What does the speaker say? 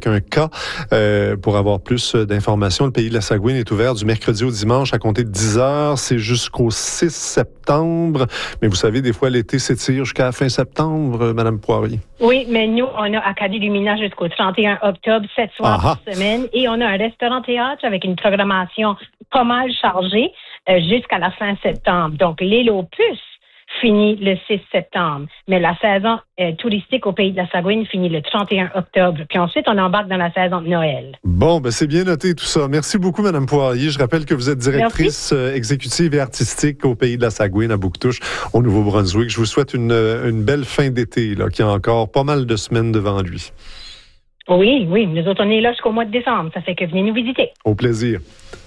avec un K. Pour avoir plus d'informations, le Pays de la Sagouine est ouvert du mercredi au dimanche à compter de 10 heures. C'est jusqu'au 6 septembre. Mais vous savez, des fois, l'été s'étire jusqu'à la fin septembre, Madame Poirier. Oui, mais nous, on a Acadie Lumina jusqu'au 31 octobre, 7 soirs par semaine. Et on a un restaurant-théâtre avec une programmation pas mal chargée jusqu'à la fin septembre. Donc, l'île aux puces finit le 6 septembre. Mais la saison touristique au Pays de la Sagouine finit le 31 octobre. Puis ensuite, on embarque dans la saison de Noël. Bon, ben c'est bien noté tout ça. Merci beaucoup, Mme Poirier. Je rappelle que vous êtes directrice exécutive et artistique au Pays de la Sagouine, à Bouctouche, au Nouveau-Brunswick. Je vous souhaite une belle fin d'été, là, qui a encore pas mal de semaines devant lui. Oui. Nous autres, on est là jusqu'au mois de décembre. Ça fait que venez nous visiter. Au plaisir.